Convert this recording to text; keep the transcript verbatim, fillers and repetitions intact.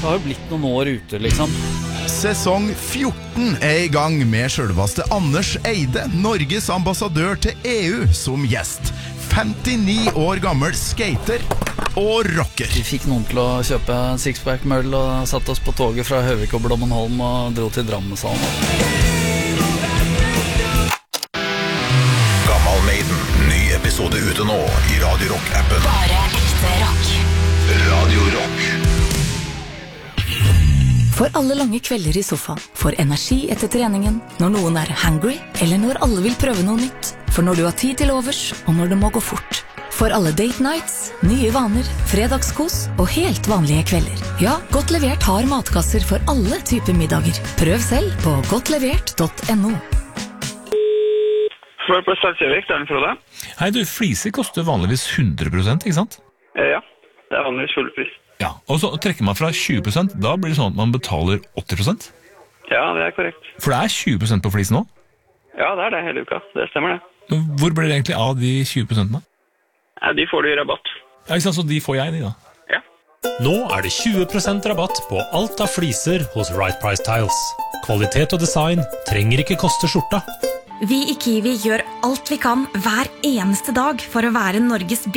Det har jo blitt noen år ute, liksom. Sesong fjorten er i gang med selveste Anders Eide, Norges ambassadør til E U, som gjest. femtini år gammel skater og rocker. Vi fikk noen til å kjøpe en sixpack møll og satt oss på toget fra Høvik og Blommenholm og dro til Drammenshallen. Gammal Maiden, ny episode ute nå i Radio Rock-appen. Bare ekte rock. Radio Rock. For alle lange kvelder i sofaen, for energi etter treningen, når noen er hungry, eller når alle vil prøve noe nytt. For når du har tid til overs, og når det må gå fort. For alle date nights, nye vaner, fredagskos og helt vanlige kvelder. Ja, Godt Levert har matkasser for alle typer middager. Prøv selv på godtlevert punktum no. For på Salsjøvik, det er den Frode. Hei du, fliser koster vanligvis hundre prosent, ikke sant? Ja, det er vanligvis full pris. Ja, og så trekker man fra tjue prosent, da blir det sånn at man betaler åtti prosent? Ja, det er korrekt. For det er tjue prosent på flisen nå? Ja, det er det hele uka, det stemmer det. Hvor blir det egentlig av de tjue prosentene? Ja, de får du i rabatt. Ja, ikke sant, så de får jeg, de da? Ja. Nå er det tjue prosent rabatt på alt av fliser hos Right Price Tiles. Kvalitet og design trenger ikke koste skjorta. Vi i Kiwi gjør alt vi kan hver eneste dag for å være Norges